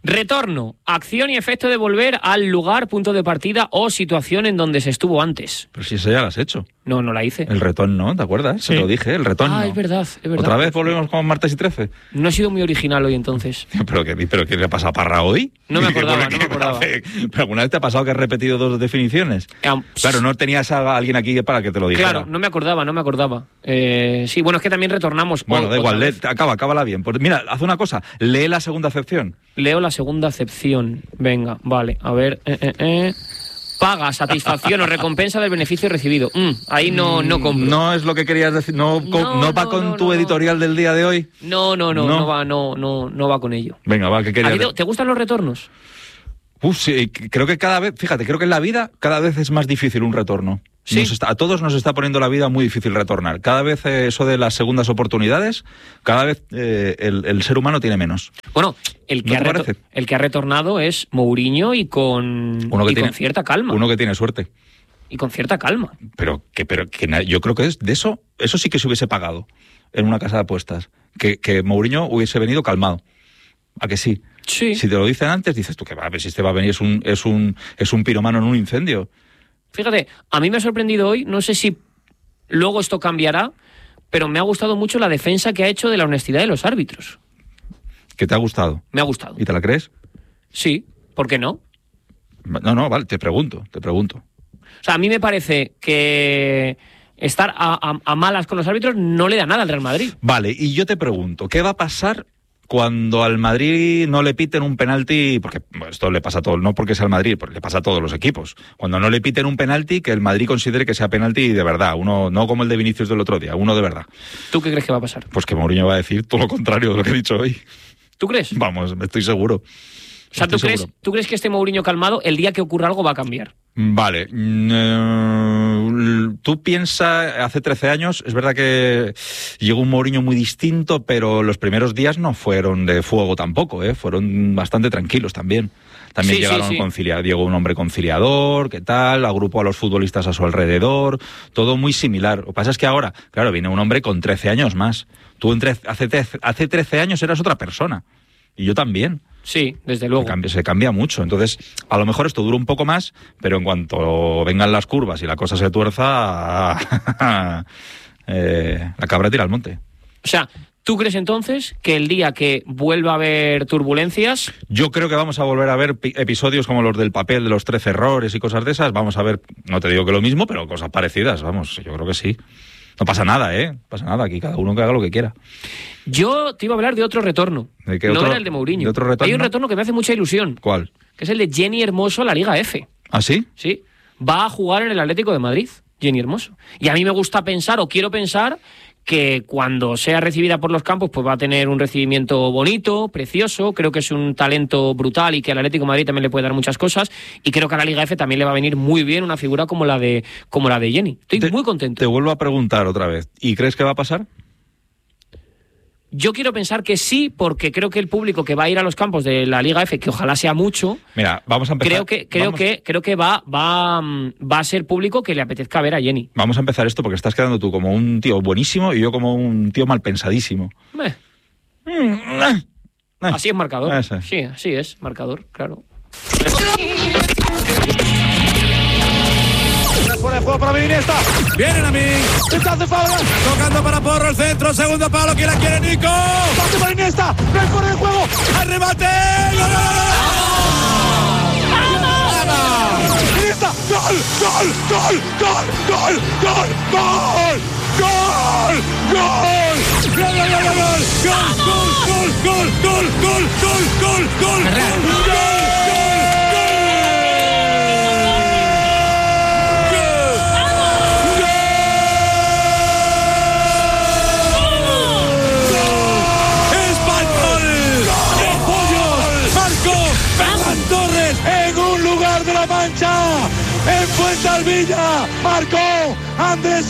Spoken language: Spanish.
Retorno, acción y efecto de volver al lugar, punto de partida o situación en donde se estuvo antes. Pero si eso ya lo has hecho. No la hice. El retorno, ¿te acuerdas? Sí. Te lo dije, el retorno. Es verdad. ¿Otra vez volvemos con martes y 13? No he sido muy original hoy entonces. ¿Pero qué le pasa a Parra hoy? No me acordaba. ¿Pero alguna vez te ha pasado que has repetido 2 definiciones? Claro, no tenías a alguien aquí para que te lo dijera. Claro, no me acordaba. Sí, bueno, es que también retornamos. Bueno, da igual, acábala bien. Pues mira, haz una cosa, lee la segunda acepción. Leo la segunda acepción. Venga, vale, a ver. Paga, satisfacción o recompensa del beneficio recibido. Ahí no compro. No es lo que querías decir. No va con tu editorial del día de hoy. No va con ello. Venga, va, ¿qué querías? ¿Te gustan los retornos? Sí, creo que creo que en la vida cada vez es más difícil un retorno. ¿Sí? A todos nos está poniendo la vida muy difícil retornar. Cada vez eso de las segundas oportunidades, cada vez el ser humano tiene menos. Bueno, el que ha retornado es Mourinho y con cierta calma. Uno que tiene suerte. Y con cierta calma. Pero yo creo que es de eso sí que se hubiese pagado en una casa de apuestas. Que Mourinho hubiese venido calmado. ¿A que sí? Sí. Si te lo dicen antes, dices tú que va a ver si este va a venir, es un piromano en un incendio. Fíjate, a mí me ha sorprendido hoy, no sé si luego esto cambiará, pero me ha gustado mucho la defensa que ha hecho de la honestidad de los árbitros. ¿Qué te ha gustado? Me ha gustado. ¿Y te la crees? Sí, ¿por qué no? No, vale, te pregunto. O sea, a mí me parece que estar a malas con los árbitros no le da nada al Real Madrid. Vale, y yo te pregunto, ¿qué va a pasar cuando al Madrid no le piten un penalti? Porque esto le pasa a todo, no porque sea el Madrid, porque le pasa a todos los equipos. Cuando no le piten un penalti, que el Madrid considere que sea penalti de verdad, uno no como el de Vinicius del otro día, uno de verdad. ¿Tú qué crees que va a pasar? Pues que Mourinho va a decir todo lo contrario de lo que he dicho hoy. ¿Tú crees? Vamos, estoy seguro. O sea, ¿tú crees que este Mourinho calmado, el día que ocurra algo, va a cambiar? Vale. Tú piensas, hace 13 años, es verdad que llegó un Mourinho muy distinto, pero los primeros días no fueron de fuego tampoco, fueron bastante tranquilos también. También llegaron llegó un hombre conciliador, ¿qué tal? Agrupó a los futbolistas a su alrededor, todo muy similar. Lo que pasa es que ahora, claro, viene un hombre con 13 años más. Tú hace 13 años eras otra persona, y yo también. Sí, desde luego. Se cambia mucho. Entonces, a lo mejor esto dura un poco más, pero en cuanto vengan las curvas y la cosa se tuerza, la cabra tira al monte. O sea, ¿tú crees entonces que el día que vuelva a haber turbulencias? Yo creo que vamos a volver a ver episodios como los del papel de los 13 errores y cosas de esas. Vamos a ver, no te digo que lo mismo, pero cosas parecidas, vamos, yo creo que sí. No pasa nada, No pasa nada, aquí cada uno que haga lo que quiera. Yo te iba a hablar de otro retorno. ¿De qué no otro? Era el de Mourinho. ¿De otro retorno? Hay un retorno que me hace mucha ilusión. ¿Cuál? Que es el de Jenny Hermoso a la Liga F. ¿Ah, sí? Sí. Va a jugar en el Atlético de Madrid, Jenny Hermoso. Y a mí me gusta pensar, o quiero pensar, que cuando sea recibida por los campos pues va a tener un recibimiento bonito, precioso. Creo que es un talento brutal y que al Atlético de Madrid también le puede dar muchas cosas. Y creo que a la Liga F también le va a venir muy bien una figura como la de Jenny. Estoy muy contento. Te vuelvo a preguntar otra vez. ¿Y crees que va a pasar? Yo quiero pensar que sí, porque creo que el público que va a ir a los campos de la Liga F, que ojalá sea mucho. Mira, vamos a empezar. Creo que va a ser público que le apetezca ver a Jenny. Vamos a empezar esto porque estás quedando tú como un tío buenísimo y yo como un tío mal pensadísimo. Así es marcador. Sí, así es marcador, claro. Fuera de juego para Iniesta. Vienen a mí. Tocando para Porro el centro. Segundo palo. ¿Quién la quiere? Nico. Pase para Iniesta. No hay fuera de juego. Al remate. Iniesta. Gol. En Fuensalvilla marcó Andrés